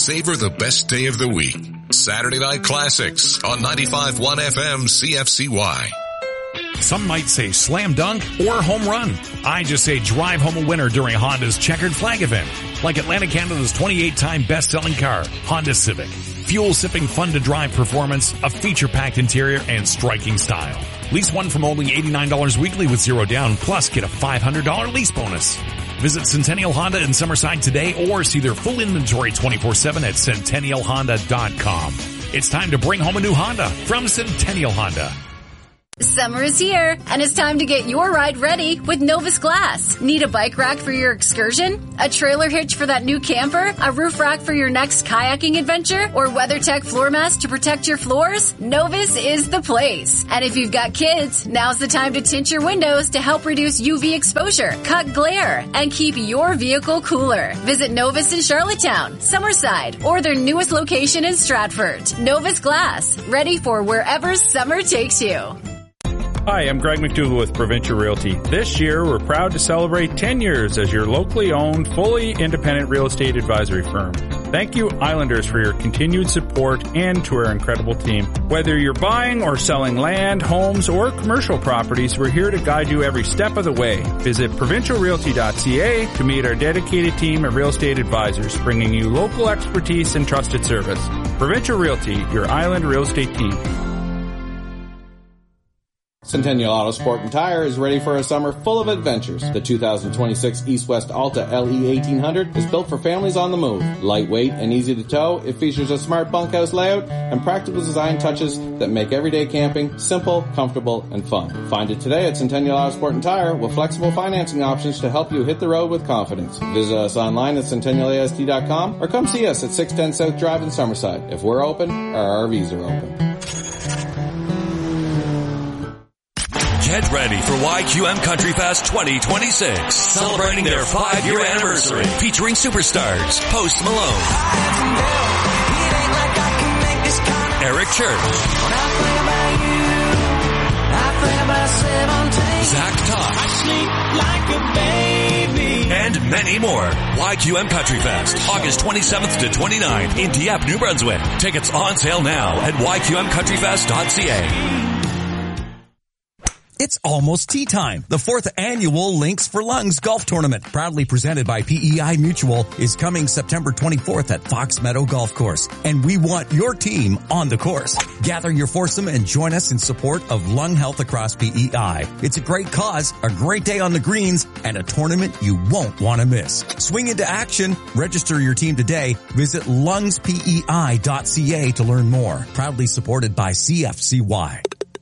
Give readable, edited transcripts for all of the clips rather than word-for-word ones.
savor the best day of the week. Saturday Night Classics on 95.1 FM CFCY. Some might say slam dunk or home run. I just say drive home a winner during Honda's Checkered Flag event. Like Atlantic Canada's 28-time best-selling car, Honda Civic. Fuel-sipping, fun-to-drive performance, a feature-packed interior, and striking style. Lease one from only $89 weekly with zero down, plus get a $500 lease bonus. Visit Centennial Honda in Summerside today or see their full inventory 24/7 at CentennialHonda.com. It's time to bring home a new Honda from Centennial Honda. Summer is here, and it's time to get your ride ready with Novus Glass. Need a bike rack for your excursion? A trailer hitch for that new camper? A roof rack for your next kayaking adventure? Or WeatherTech floor mats to protect your floors? Novus is the place. And if you've got kids, now's the time to tint your windows to help reduce UV exposure, cut glare, and keep your vehicle cooler. Visit Novus in Charlottetown, Summerside, or their newest location in Stratford. Novus Glass, ready for wherever summer takes you. Hi, I'm Greg McDougall with Provincial Realty. This year, we're proud to celebrate 10 years as your locally owned, fully independent real estate advisory firm. Thank you, Islanders, for your continued support and to our incredible team. Whether you're buying or selling land, homes, or commercial properties, we're here to guide you every step of the way. Visit provincialrealty.ca to meet our dedicated team of real estate advisors, bringing you local expertise and trusted service. Provincial Realty, your island real estate team. Centennial Auto Sport and Tire is ready for a summer full of adventures. The 2026 East-West Alta LE 1800 is built for families on the move. Lightweight and easy to tow, it features a smart bunkhouse layout and practical design touches that make everyday camping simple, comfortable, and fun. Find it today at Centennial Auto Sport and Tire with flexible financing options to help you hit the road with confidence. Visit us online at centennialast.com or come see us at 610 South Drive in Summerside. If we're open, our RVs are open. Get ready for YQM Country Fest 2026, celebrating their 5-year anniversary, featuring superstars Post Malone, Eric Church, Zach Todd, and many more. YQM Country Fest, August 27th to 29th in Dieppe, New Brunswick. Tickets on sale now at yqmcountryfest.ca. It's almost tea time. The 4th annual Links for Lungs Golf Tournament, proudly presented by PEI Mutual, is coming September 24th at Fox Meadow Golf Course. And we want your team on the course. Gather your foursome and join us in support of lung health across PEI. It's a great cause, a great day on the greens, and a tournament you won't want to miss. Swing into action. Register your team today. Visit lungspei.ca to learn more. Proudly supported by CFCY.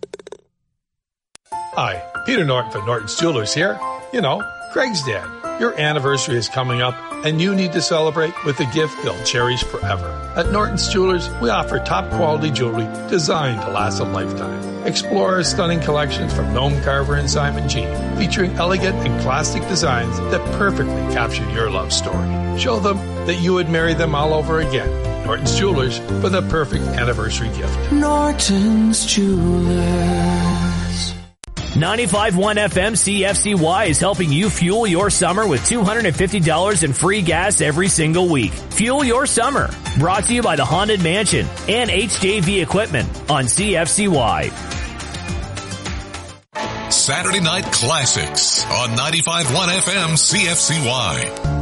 Hi, Peter Norton from Norton's Jewelers here. You know, Greg's dad. Your anniversary is coming up, and you need to celebrate with a gift they'll cherish forever. At Norton's Jewelers, we offer top-quality jewelry designed to last a lifetime. Explore our stunning collections from Noam Carver and Simon G, featuring elegant and classic designs that perfectly capture your love story. Show them that you would marry them all over again. Norton's Jewelers for the perfect anniversary gift. Norton's Jewelers. 95.1 FM CFCY is helping you fuel your summer with $250 in free gas every single week. Fuel your summer. Brought to you by the Haunted Mansion and HJV Equipment on CFCY. Saturday Night Classics on 95.1 FM CFCY.